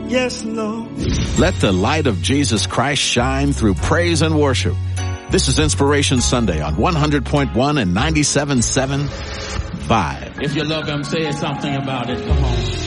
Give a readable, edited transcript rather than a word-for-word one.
Yes, Lord. Let the light of Jesus Christ shine through praise and worship. This is Inspiration Sunday on 100.1 and 97.7 Vibe. If you love him, say something about it. Come on.